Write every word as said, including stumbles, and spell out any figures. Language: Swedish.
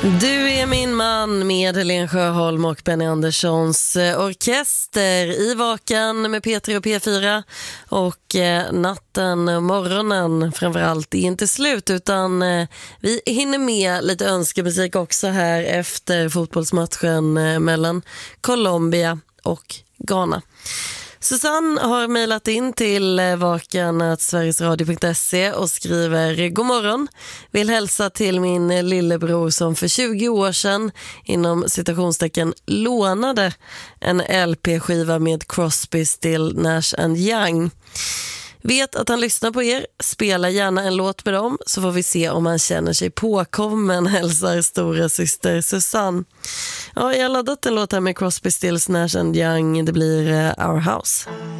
Du är min man med Helene Sjöholm och Benny Anderssons orkester i Vakan med P tre och P fyra. Och eh, natten och morgonen framförallt är inte slut, utan eh, vi hinner med lite önskemusik också här efter fotbollsmatchen eh, mellan Colombia och Ghana. Susanne har mejlat in till vakan snabel-a sverigesradio punkt se och skriver: God morgon, vill hälsa till min lillebror som för tjugo år sedan inom citationstecken lånade en L P-skiva med Crosby, Still, Nash and Young. Vet att han lyssnar på er, spela gärna en låt med dem så får vi se om han känner sig påkommen, hälsar stora syster Susanne. Ja, jag har laddat en låt här med Crosby, Stills, Nash and Young, det blir uh, Our House.